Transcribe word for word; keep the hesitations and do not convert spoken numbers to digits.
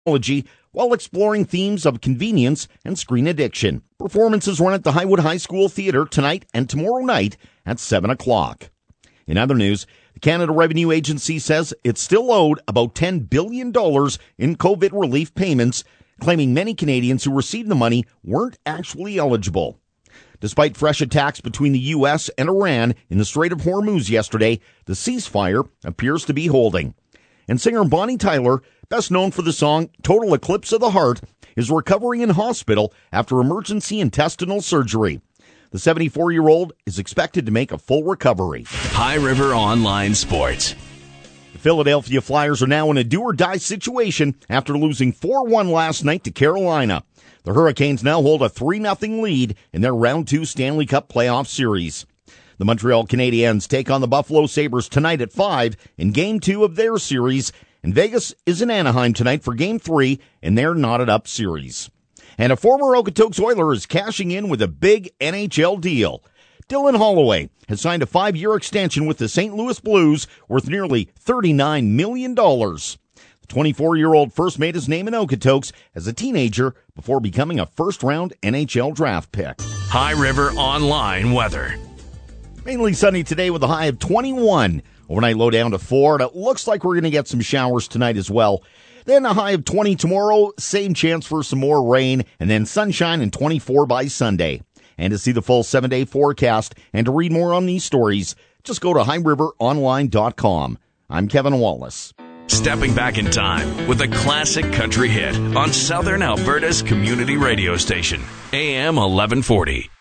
technology while exploring themes of convenience and screen addiction. Performances run at the Highwood High School Theatre tonight and tomorrow night at seven o'clock. In other news, the Canada Revenue Agency says it's still owed about ten billion dollars in COVID relief payments, claiming many Canadians who received the money weren't actually eligible. Despite fresh attacks between the U S and Iran in the Strait of Hormuz yesterday, the ceasefire appears to be holding. And singer Bonnie Tyler, best known for the song Total Eclipse of the Heart, is recovering in hospital after emergency intestinal surgery. The seventy-four-year-old is expected to make a full recovery. High River Online Sports. The Philadelphia Flyers are now in a do-or-die situation after losing four one last night to Carolina. The Hurricanes now hold a three nothing lead in their Round two Stanley Cup playoff series. The Montreal Canadiens take on the Buffalo Sabres tonight at five in Game two of their series, and Vegas is in Anaheim tonight for Game three in their knotted-up series. And a former Okotoks Oiler is cashing in with a big N H L deal. Dylan Holloway has signed a five-year extension with the Saint Louis Blues worth nearly thirty-nine million dollars. The twenty-four-year-old first made his name in Okotoks as a teenager before becoming a first-round N H L draft pick. High River Online weather. Mainly sunny today with a high of twenty-one. Overnight low down to four, and it looks like we're going to get some showers tonight as well. Then a high of twenty tomorrow, same chance for some more rain, and then sunshine and twenty-four by Sunday. And to see the full seven-day forecast and to read more on these stories, just go to high river online dot com. I'm Kevin Wallace. Stepping back in time with a classic country hit on Southern Alberta's community radio station, A M eleven forty.